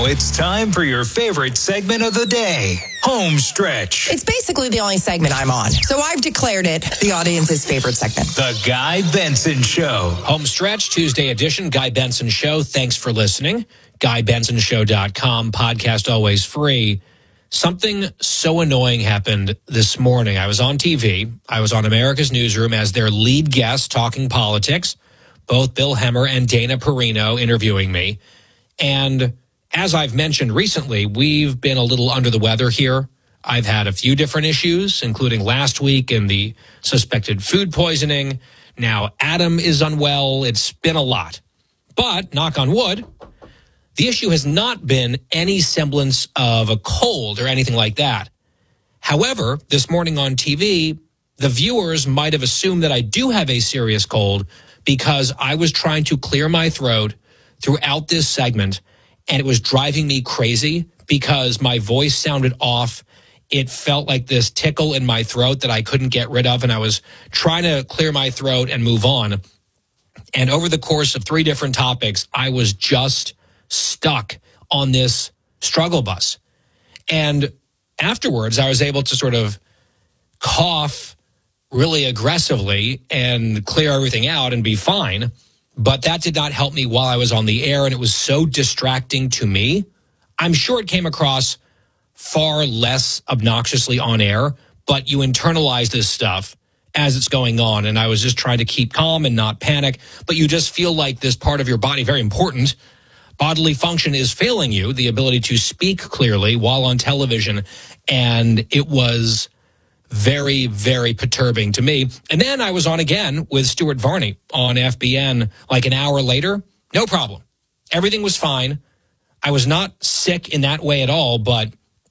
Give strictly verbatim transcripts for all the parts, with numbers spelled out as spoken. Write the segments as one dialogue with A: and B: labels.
A: Now it's time for your favorite segment of the day, Home Stretch.
B: It's basically the only segment I'm on, so I've declared it the audience's favorite segment.
A: The Guy Benson Show.
C: Home Stretch, Tuesday edition, Guy Benson Show. Thanks for listening. guy benson show dot com, podcast always free. Something so annoying happened this morning. I was on T V. I was on America's Newsroom as their lead guest talking politics. Both Bill Hemmer and Dana Perino interviewing me. And as I've mentioned recently, we've been a little under the weather here. I've had a few different issues, including last week and the suspected food poisoning. Now Adam is unwell. It's been a lot. But, knock on wood, the issue has not been any semblance of a cold or anything like that. However, this morning on T V, the viewers might have assumed that I do have a serious cold because I was trying to clear my throat throughout this segment, and it was driving me crazy because my voice sounded off. It felt like this tickle in my throat that I couldn't get rid of, and I was trying to clear my throat and move on. And over the course of three different topics, I was just stuck on this struggle bus. And afterwards, I was able to sort of cough really aggressively and clear everything out and be fine. But that did not help me while I was on the air, and it was so distracting to me. I'm sure it came across far less obnoxiously on air, but you internalize this stuff as it's going on, and I was just trying to keep calm and not panic. But you just feel like this part of your body, very important, bodily function is failing you, the ability to speak clearly while on television, and it was very, very perturbing to me. And then I was on again with Stuart Varney on F B N like an hour later. No problem. Everything was fine. I was not sick in that way at all, but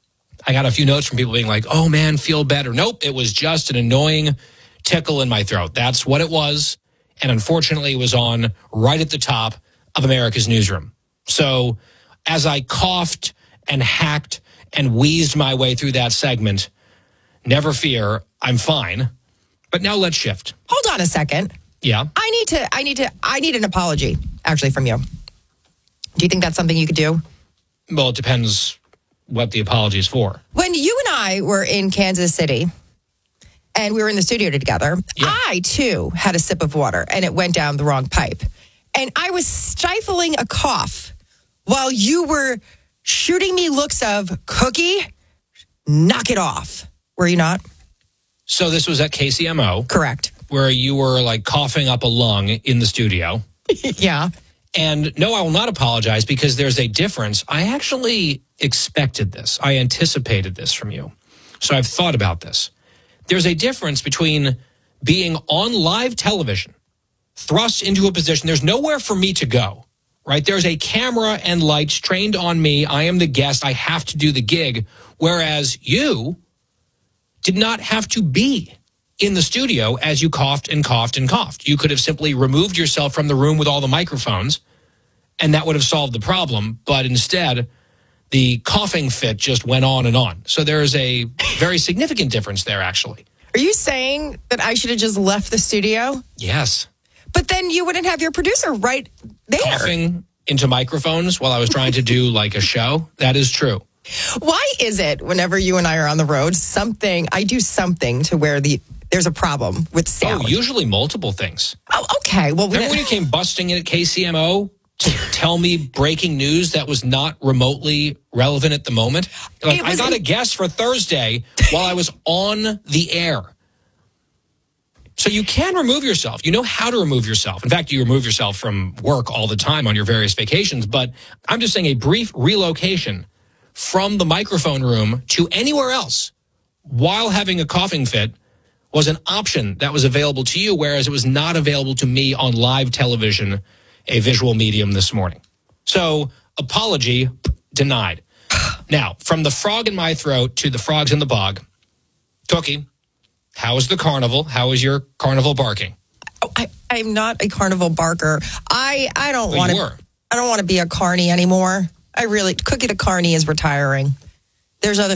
C: I got a few notes from people being like, oh, man, feel better. Nope, it was just an annoying tickle in my throat. That's what it was. And unfortunately, it was on right at the top of America's Newsroom. So as I coughed and hacked and wheezed my way through that segment, never fear, I'm fine. But now let's shift.
B: Hold on a second.
C: Yeah.
B: I need to, I need to, I need an apology, actually, from you. Do you think that's something you could do?
C: Well, it depends what the apology is for.
B: When you and I were in Kansas City and we were in the studio together, yeah. I, too, had a sip of water and it went down the wrong pipe. And I was stifling a cough while you were shooting me looks of, Cookie, knock it off. Were you not?
C: So this was at K C M O.
B: Correct.
C: Where you were like coughing up a lung in the studio.
B: Yeah.
C: And no, I will not apologize because there's a difference. I actually expected this. I anticipated this from you. So I've thought about this. There's a difference between being on live television, thrust into a position. There's nowhere for me to go, right? There's a camera and lights trained on me. I am the guest. I have to do the gig. Whereas you did not have to be in the studio as you coughed and coughed and coughed. You could have simply removed yourself from the room with all the microphones, and that would have solved the problem. But instead, the coughing fit just went on and on. So there is a very significant difference there, actually.
B: Are you saying that I should have just left the studio?
C: Yes.
B: But then you wouldn't have your producer right there.
C: Coughing into microphones while I was trying to do like a show? That is true.
B: Why is it whenever you and I are on the road, something, I do something to where the there's a problem with sound?
C: Oh, usually multiple things.
B: Oh, okay. Well,
C: remember when you came busting in at K C M O to tell me breaking news that was not remotely relevant at the moment? Like, I got a guest for Thursday while I was on the air. So you can remove yourself. You know how to remove yourself. In fact, you remove yourself from work all the time on your various vacations. But I'm just saying a brief relocation from the microphone room to anywhere else while having a coughing fit was an option that was available to you, whereas it was not available to me on live television, a visual medium this morning. So apology denied. Now, from the frog in my throat to the frogs in the bog, Cookie, how is the carnival? How is your carnival barking?
B: Oh, I, I'm not a carnival barker. I, I don't
C: well,
B: want to. I don't want to be a carny anymore. I really, Cookie the Carney is retiring. There's other